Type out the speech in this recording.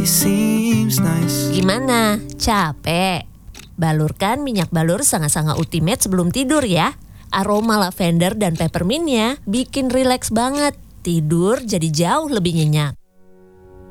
He seems nice. Gimana? Capek? Balurkan minyak balur Sanga-Sanga Ultimate sebelum tidur ya. Aroma lavender dan peppermintnya bikin rileks banget. Tidur jadi jauh lebih nyenyak.